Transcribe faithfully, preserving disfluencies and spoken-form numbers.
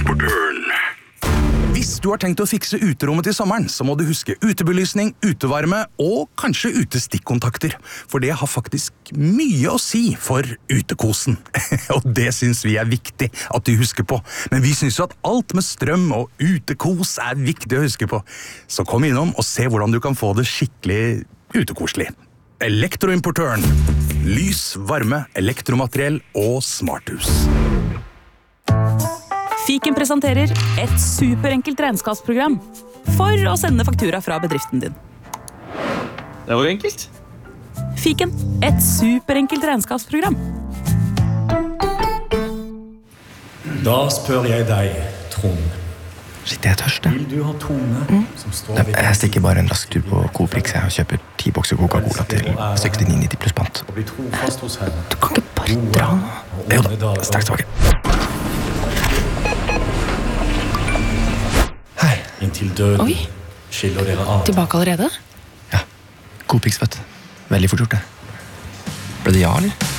Elektroimportøren. Hvis du har tenkt å fikse uterommet til sommeren, så må du huske utebelysning, utevarme og kanskje utestikkontakter. For det har faktisk mye å si for utekosen. Og det synes vi er viktig at du husker på. Men vi synes jo at alt med strøm og utekos er viktig å huske på. Så kom innom og se hvordan du kan få det skikkelig utekoselig. Elektroimportøren. Lys, varme, elektromateriell og smarthus. Fiken presenterer et superenkelt regnskapsprogram for å sende faktura fra bedriften din. Det var enkelt. Fiken, et superenkelt regnskapsprogram. Da spør jeg deg, Trond. Shit, jeg er tørst, jeg. Vil du ha Tone Mm. som står ved Jeg stikker bare en rask tur på Coprix og kjøper ti bokser Coca-Cola til sekstini nitti pluss pant. og bli trofast hos henne? Du kan ikke bare dra nå. Jo da, straks tilbake. Hei. Inntil døden Oi. skiller dere av. Tilbake allerede? Ja, Coprix, vet du. Veldig fort gjort det. Ble det ja, eller?